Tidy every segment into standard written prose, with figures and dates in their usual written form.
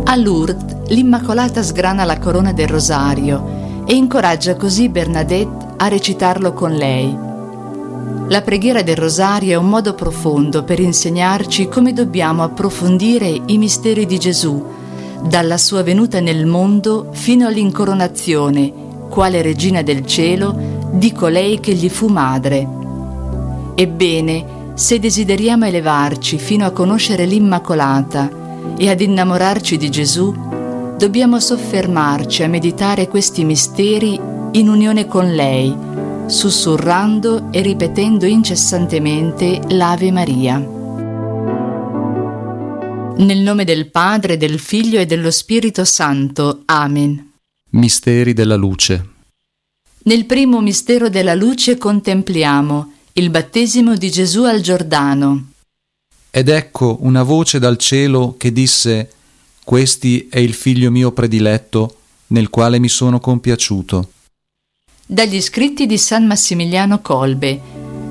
A Lourdes, l'Immacolata sgrana la corona del rosario e incoraggia così Bernadette a recitarlo con lei. La preghiera del rosario è un modo profondo per insegnarci come dobbiamo approfondire i misteri di Gesù, dalla sua venuta nel mondo fino all'incoronazione, quale regina del cielo, di colei che gli fu madre. Ebbene, se desideriamo elevarci fino a conoscere l'Immacolata e ad innamorarci di Gesù, dobbiamo soffermarci a meditare questi misteri in unione con lei, sussurrando e ripetendo incessantemente l'Ave Maria. Nel nome del Padre, del Figlio e dello Spirito Santo. Amen. Misteri della luce. Nel primo mistero della luce contempliamo il battesimo di Gesù al Giordano. Ed ecco una voce dal cielo che disse: «Questi è il figlio mio prediletto, nel quale mi sono compiaciuto». Dagli scritti di San Massimiliano Kolbe.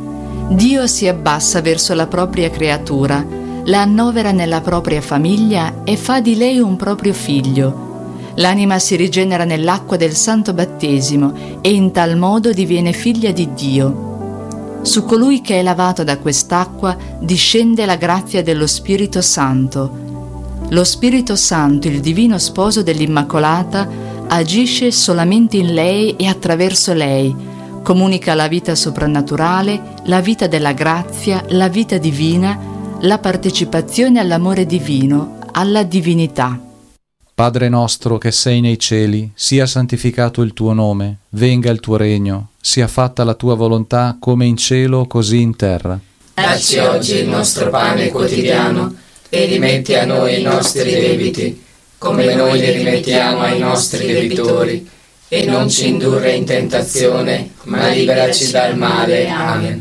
Dio si abbassa verso la propria creatura, la annovera nella propria famiglia e fa di lei un proprio figlio. L'anima si rigenera nell'acqua del santo battesimo e in tal modo diviene figlia di Dio. Su colui che è lavato da quest'acqua discende la grazia dello Spirito Santo. Lo Spirito Santo, il divino sposo dell'Immacolata, agisce solamente in lei e attraverso lei, comunica la vita soprannaturale, la vita della grazia, la vita divina, la partecipazione all'amore divino, alla divinità. Padre nostro che sei nei cieli, sia santificato il tuo nome, venga il tuo regno, sia fatta la tua volontà come in cielo così in terra. Dacci oggi il nostro pane quotidiano e rimetti a noi i nostri debiti, come noi li rimettiamo ai nostri debitori, e non ci indurre in tentazione, ma liberaci dal male. Amen.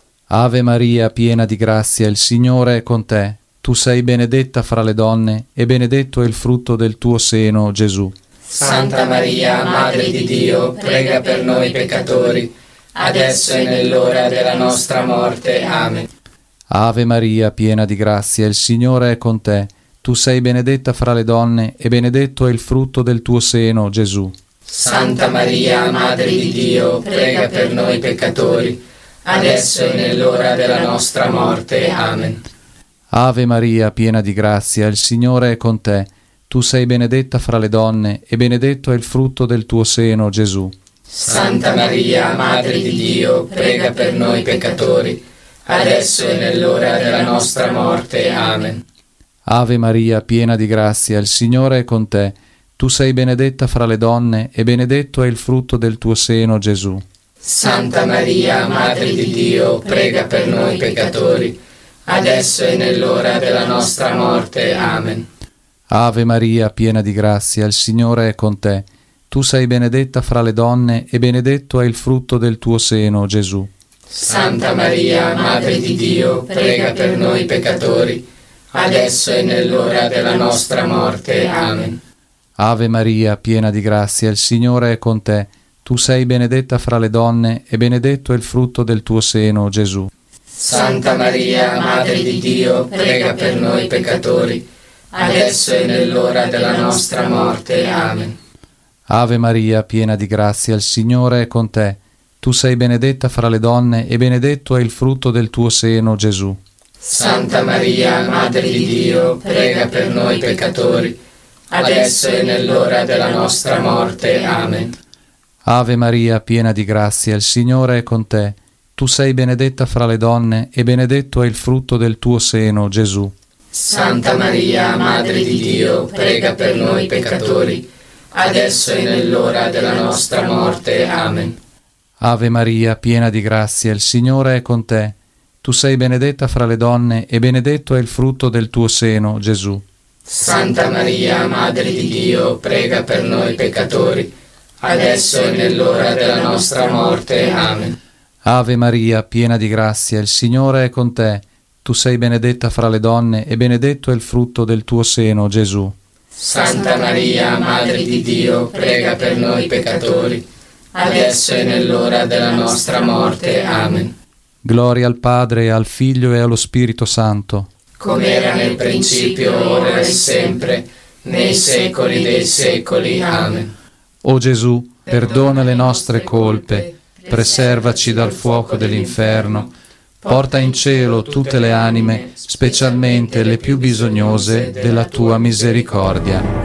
Ave Maria, piena di grazia, il Signore è con te. Tu sei benedetta fra le donne, e benedetto è il frutto del tuo seno, Gesù. Santa Maria, Madre di Dio, prega per noi peccatori, adesso e nell'ora della nostra morte. Amen. Ave Maria, piena di grazia, il Signore è con te. Tu sei benedetta fra le donne, e benedetto è il frutto del tuo seno, Gesù. Santa Maria, Madre di Dio, prega per noi peccatori, adesso e nell'ora della nostra morte. Amen. Ave Maria, piena di grazia, il Signore è con te. Tu sei benedetta fra le donne, e benedetto è il frutto del tuo seno, Gesù. Santa Maria, Madre di Dio, prega per noi peccatori, adesso e nell'ora della nostra morte. Amen. Ave Maria, piena di grazia, il Signore è con te. Tu sei benedetta fra le donne, e benedetto è il frutto del tuo seno, Gesù. Santa Maria, Madre di Dio, prega per noi peccatori, adesso e nell'ora della nostra morte. Amen. Ave Maria, piena di grazia, il Signore è con te. Tu sei benedetta fra le donne, e benedetto è il frutto del tuo seno, Gesù. Santa Maria, Madre di Dio, prega per noi peccatori, adesso e nell'ora della nostra morte. Amen. Ave Maria, piena di grazia, il Signore è con te. Tu sei benedetta fra le donne, e benedetto è il frutto del tuo seno, Gesù. Santa Maria, Madre di Dio, prega per noi peccatori, adesso e nell'ora della nostra morte. Amen. Ave Maria, piena di grazia, il Signore è con te. Tu sei benedetta fra le donne, e benedetto è il frutto del tuo seno, Gesù. Santa Maria, Madre di Dio, prega per noi peccatori, adesso e nell'ora della nostra morte. Amen. Ave Maria, piena di grazia, il Signore è con te. Tu sei benedetta fra le donne, e benedetto è il frutto del tuo seno, Gesù. Santa Maria, Madre di Dio, prega per noi peccatori, adesso e nell'ora della nostra morte. Amen. Ave Maria, piena di grazia, il Signore è con te. Tu sei benedetta fra le donne, e benedetto è il frutto del tuo seno, Gesù. Santa Maria, Madre di Dio, prega per noi peccatori, adesso e nell'ora della nostra morte. Amen. Ave Maria, piena di grazia, il Signore è con te. Tu sei benedetta fra le donne, e benedetto è il frutto del tuo seno, Gesù. Santa Maria, Madre di Dio, prega per noi peccatori, adesso e nell'ora della nostra morte. Amen. Gloria al Padre, al Figlio e allo Spirito Santo. Come era nel principio, ora e sempre, nei secoli dei secoli. Amen. O Gesù, perdona le nostre colpe, preservaci dal fuoco dell'inferno, porta in cielo tutte le anime, specialmente le più bisognose della tua misericordia.